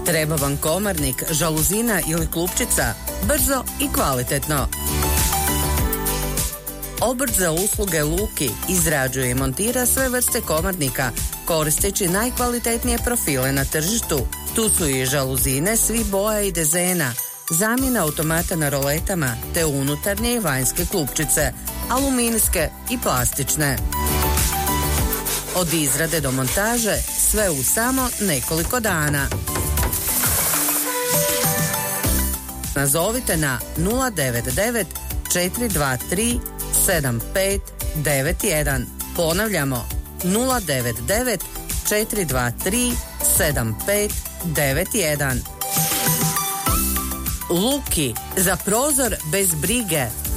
Treba vam komarnik, žaluzina ili klupčica? Brzo i kvalitetno. Obrt za usluge Luki izrađuje i montira sve vrste komarnika koristeći najkvalitetnije profile na tržištu. Tu su i žaluzine svih boja i dezena, zamjena automata na roletama te unutarnje i vanjske klupčice, aluminijske i plastične. Od izrade do montaže sve u samo nekoliko dana. Nazovite na 099 423 7591. Ponavljamo 099 423 7591. Luki, za prozor bez brige.